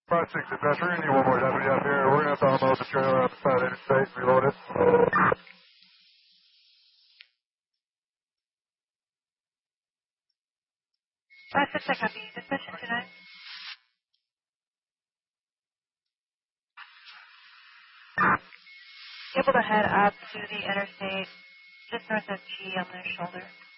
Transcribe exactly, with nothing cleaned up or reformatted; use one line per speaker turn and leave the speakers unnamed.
five six Adventure, we need one more deputy out here. We're going to have to unload the trailer on the side interstate, reload it.
five six, I copy. Dispatch tonight. Able to head up to the interstate just north of G on their shoulder.